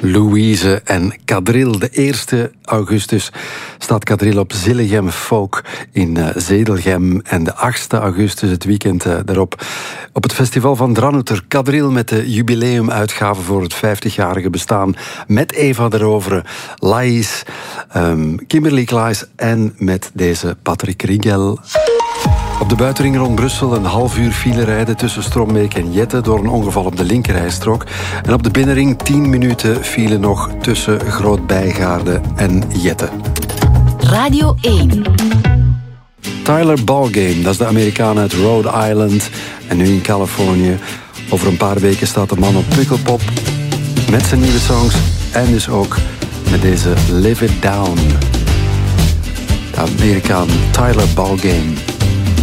Louise en Kadril. De 1 augustus staat Kadril op Zillegem Folk in Zedelgem. En de 8 augustus, het weekend daarop, op het festival van Dranouter. Kadril met de jubileumuitgave voor het 50-jarige bestaan. Met Eva de Rovere, Laïs, Kimberly Klaes en met deze Patrick Rigel. Op de buitenring rond Brussel een half uur file rijden tussen Strombeek en Jette door een ongeval op de linkerrijstrook. En op de binnenring 10 minuten file nog tussen Groot-Bijgaarde en Jette. Radio 1. Tyler Ballgame, dat is de Amerikaan uit Rhode Island en nu in Californië. Over een paar weken staat de man op Pukkelpop met zijn nieuwe songs en dus ook met deze Live It Down. De Amerikaan Tyler Ballgame.